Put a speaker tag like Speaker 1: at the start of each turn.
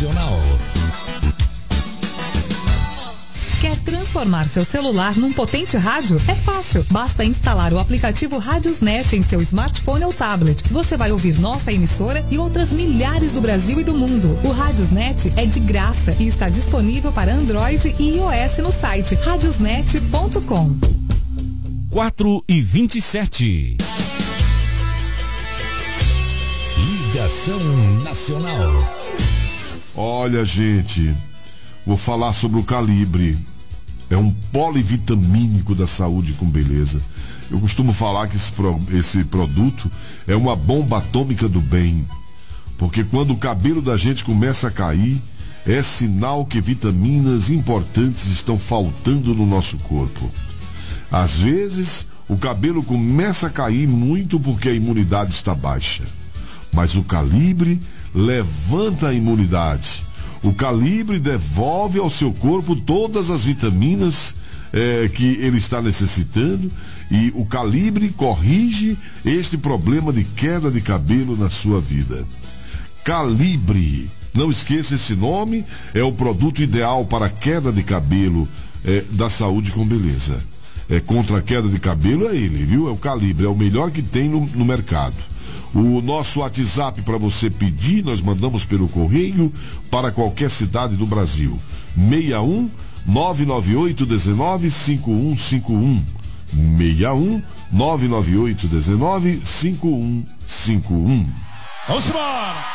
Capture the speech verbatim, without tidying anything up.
Speaker 1: Nacional.
Speaker 2: Quer transformar seu celular num potente rádio? É fácil. Basta instalar o aplicativo Radiosnet em seu smartphone ou tablet. Você vai ouvir nossa emissora e outras milhares do Brasil e do mundo. O Radiosnet é de graça e está disponível para Android e iOS no site radiosnet ponto com.
Speaker 3: quatro e vinte e sete.
Speaker 1: Ligação Nacional.
Speaker 4: Olha, gente, vou falar sobre o Calibre. É um polivitamínico da saúde com beleza. Eu costumo falar que esse, pro, esse produto é uma bomba atômica do bem. Porque quando o cabelo da gente começa a cair, é sinal que vitaminas importantes estão faltando no nosso corpo. Às vezes, o cabelo começa a cair muito porque a imunidade está baixa. Mas o Calibre levanta a imunidade. O Calibre devolve ao seu corpo todas as vitaminas eh, que ele está necessitando, e o Calibre corrige este problema de queda de cabelo na sua vida. Calibre, não esqueça esse nome, é o produto ideal para a queda de cabelo eh, da saúde com beleza. É, contra a queda de cabelo é ele, viu? É o Calibre, é o melhor que tem no, no mercado. O nosso WhatsApp para você pedir, nós mandamos pelo correio para qualquer cidade do Brasil. seis um nove nove oito um nove cinco um cinco um. seis um nove nove oito um nove cinco um cinco um.
Speaker 3: Vamos embora!